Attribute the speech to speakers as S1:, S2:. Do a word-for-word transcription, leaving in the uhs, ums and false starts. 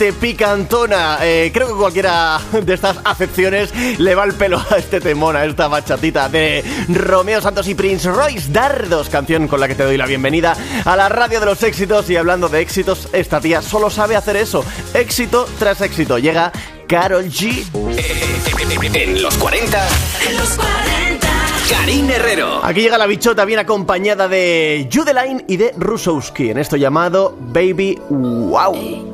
S1: picantona. Eh, creo que cualquiera de estas acepciones le va el pelo a este temón, a esta bachatita de Romeo Santos y Prince Royce Dardos, canción con la que te doy la bienvenida a la radio de los éxitos. Y hablando de éxitos, esta tía solo sabe hacer eso, éxito tras éxito. Llega Karol G.
S2: En los cuarenta. En los cuarenta. Karine Herrero.
S1: Aquí llega la bichota bien acompañada de Judeline y de Rusowski en esto llamado Baby Wow.